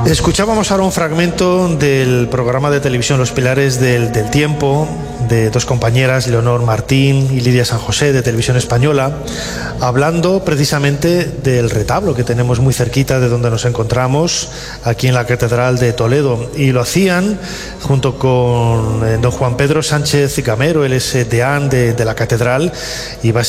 Escuchábamos ahora un fragmento del programa de televisión Los Pilares del Tiempo, de dos compañeras, Leonor Martín y Lidia San José, de Televisión Española, hablando precisamente del retablo que tenemos muy cerquita de donde nos encontramos, aquí en la Catedral de Toledo. Y lo hacían junto con don Juan Pedro Sánchez Gamero, él es deán de la Catedral, y